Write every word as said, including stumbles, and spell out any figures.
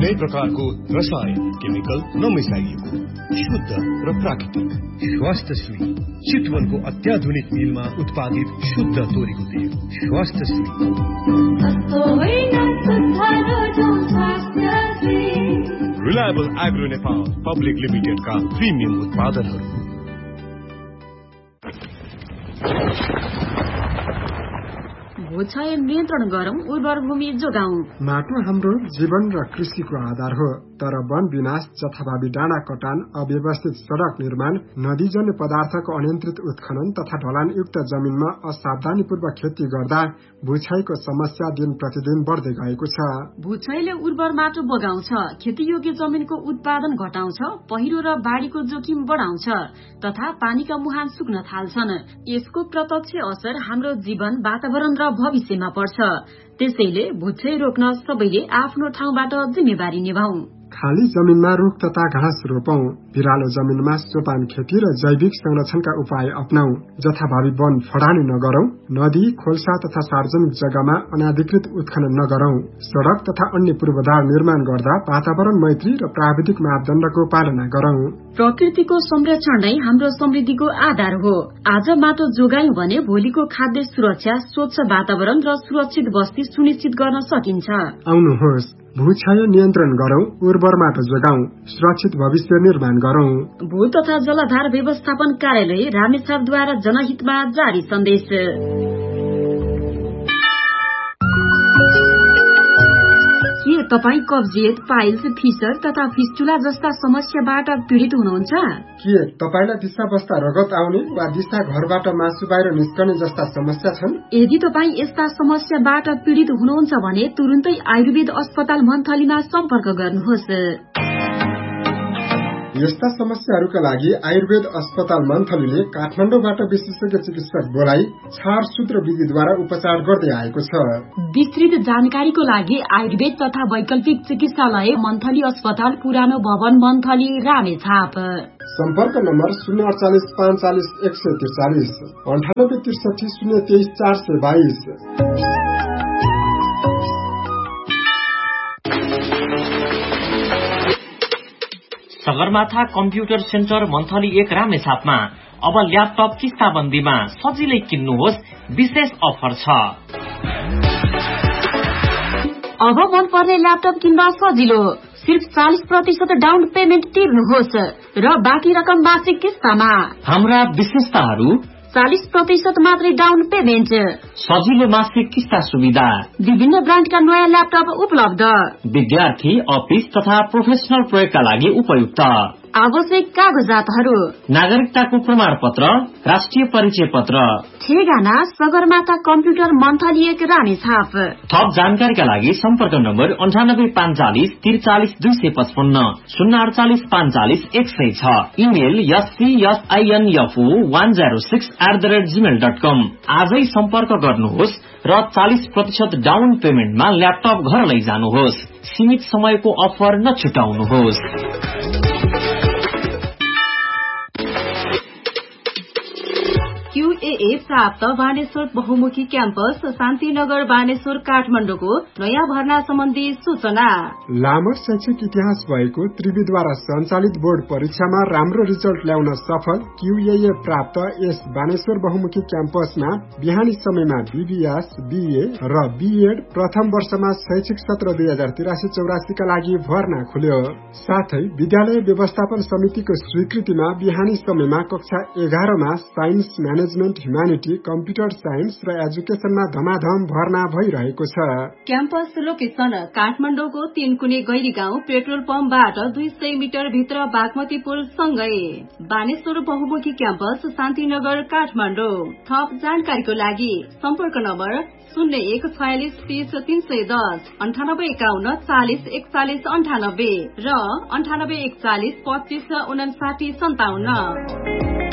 कुनै प्रकारको रसायन केमिकल नमिसाइएको शुद्ध र प्राकृतिक स्वास्थ्यश्री चितवनको अत्याधुनिक मिलमा उत्पादित शुद्ध तोरीको तेल स्वास्थ्यश्री। रिलायबल एग्रो नेपाल पब्लिक लिमिटेडका प्रिमियम उत्पादनहरू। भूक्षय नियन्त्रण गरौं, उर्वर भूमि जोगाउँ। माटो हाम्रो जीवन र कृषिको आधार हो, तर वन विनाश, जथाभावी डाँडा कटान, अव्यवस्थित सड़क निर्माण, नदीजन्य पदार्थको अनियन्त्रित उत्खनन तथा ढलानयुक्त जमिनमा असावधानीपूर्वक खेती गर्दा भूक्षयको समस्या दिन प्रतिदिन बढ्दै गएको छ। भूक्षयले उर्वर माटो बगाउँछ, खेतीयोग्य जमिनको उत्पादन घटाउँछ, पहिरो र बाढीको जोखिम बढाउँछ तथा पानीका मुहान सुक्न थाल्छन्। यसको प्रत्यक्ष असर हाम्रो जीवन, वातावरण र भविष्यमा पर्छ। त्यसैले भूक्षय रोक्न सबैले आफ्नो ठाउँबाट जिम्मेवारी निभाऊ। खाली जमिनमा रुख तथा घाँस रोपौं, भिरालो जमिनमा सोपान खेती र जैविक संरक्षणका उपाय अपनाऊ, जथाभावी वन फडानी नगरौं, नदी, खोल्सा तथा सार्वजनिक जग्गामा अनाधिकृत उत्खनन नगरौं, सड़क तथा अन्य पूर्वाधार निर्माण गर्दा वातावरण मैत्री र प्राविधिक मापदण्डको पालना गरौं। प्रकृतिको संरक्षण नै हाम्रो समृद्धिको आधार हो। आज माटो जोगायौं भने भोलिको खाद्य सुरक्षा, स्वच्छ वातावरण र सुरक्षित बस्ती सुनिश्चित गर्न सकिन्छ। आउनुहोस्, भूक्षय नियन्त्रण गरौं, उर्वर माटो जोगाउँ, सुरक्षित भविष्य निर्माण गरौं। भू तथा जलाधार व्यवस्थापन कार्यालय रामेछापद्वारा जनहितमा जारी सन्देश। के तपाईँ कब्जियत, पाइल्स, फिसर तथा फिस्टुला जस्ता समस्याबाट पीड़ित हुनुहुन्छ? के तपाईलाई दिशा बस्दा रगत आउने वा दिशा घरबाट मासु बाहिर निस्कने जस्ता समस्या छन्? यदि तपाईँ यस्ता समस्याबाट पीड़ित हुनुहुन्छ भने तुरुन्तै आयुर्वेद अस्पताल मन्थलीमा सम्पर्क गर्नुहोस्। यस्ता समस्याहरूका लागि आयुर्वेद अस्पताल मन्थलीले काठमाडौँबाट विशेषज्ञ चिकित्सक बोलाई छार सूत्र विधिद्वारा उपचार गर्दै आएको छ। विस्तृत जानकारीको लागि आयुर्वेद तथा वैकल्पिक चिकित्सालय मन्थली अस्पताल, पुरानो भवन, मन्थली, रामेछाप। सम्पर्क नम्बर शून्य अडचालिस पाँचालिस एक सय त्रिचालिस अन्ठानब्बे त्रिसठी शून्य तेइस चार सय बाइस। सगरमाथा कम्प्युटर सेन्टर मन्थली एक रामेछापमा अब ल्यापटप किस्ताबन्दीमा सजिलै किन्नुहोस्, विशेष अफर छ। अब मन पर्ने ल्यापटप किन्दा सजिलो, सिर्फ चालीस प्रतिशत डाउन पेमेन्ट तिर्नुहोस् र बाँकी रकम मासिक किस्तामा। हाम्रा विशेषताहरू: चालीस प्रतिशत मात्रै डाउन पेमेन्ट, सजिलो मासिक किस्ता सुविधा, विभिन्न ब्रान्डका नयाँ ल्यापटप उपलब्ध, विद्यार्थी, अफिस तथा प्रोफेसनल प्रयोगका लागि उपयुक्त, आवश्यक कागजातहरू: नागरिकताको प्रमाण पत्र, राष्ट्रिय परिचय पत्र। ठेगाना सगरमाथा कम्प्युटर मन्थली एक रामेछाप। थप जानकारीका लागि सम्पर्क नम्बर अन्ठानब्बे पाँचालिस त्रिचालिस दुई सय पचपन्न शून्य अडचालिस पाँचालिस एक सय छ। Email एससीएसआईएनएफओ one zero six at the rate Gmail dot कम। आजै सम्पर्क गर्नुहोस् र चालीस प्रतिशत डाउन पेमेन्टमा ल्यापटप घर लैजानुहोस्। सीमित समयको अफर नछुटाउनुहोस्। क्यूएए प्राप्त बानेश्वर बहुमुखी क्याम्पस शान्तिनगर बानेश्वर काठमाडौँको नयाँ भर्ना सम्बन्धी सूचना। लामो शैक्षिक इतिहास भएको त्रिविद्वारा सञ्चालित बोर्ड परीक्षामा राम्रो रिजल्ट ल्याउन सफल क्यूएए प्राप्त यस बानेश्वर बहुमुखी क्याम्पसमा बिहानी समयमा बीबीएस, बीए र बीएड प्रथम वर्षमा शैक्षिक सत्र दुई हजार तिरासी चौरासी का लागि भर्ना खुल्यो। साथै विद्यालय व्यवस्थापन समितिको स्वीकृतिमा बिहानी समयमा कक्षा एघारमा science, management, humanity, computer science र एजुकेशनमा धमाधम भर्ना भइरहेको छ। क्याम्पस लोकेशन काठमाडौँको तीनकुने गैरी गाउँ पेट्रोल पम्पबाट दुई सय मिटर भित्र बागमती पुल सँगै। बानेश्वर बहुमुखी क्याम्पस शान्तिनगर काठमाडौँ। थप जानकारीको लागि सम्पर्क नम्बर शून्य एक छयालिस तीस तीन सय दस अन्ठानब्बे एकाउन्न चालिस एकचालिस अन्ठानब्बे र अन्ठानब्बे एकचालिस पच्चिस उनासाठी सन्ताउन्न।